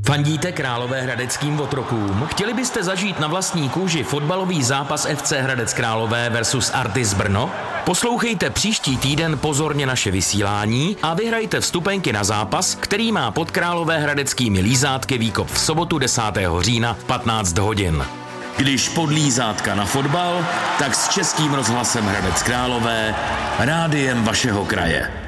Fandíte Královéhradeckým otrokům? Chtěli byste zažít na vlastní kůži fotbalový zápas FC Hradec Králové versus Artis Brno? Poslouchejte příští týden pozorně naše vysílání a vyhrajte vstupenky na zápas, který má pod Královéhradeckými lízátky výkop v sobotu 10. října v 15 hodin. Když pod lízátka na fotbal, tak s Českým rozhlasem Hradec Králové, rádiem vašeho kraje.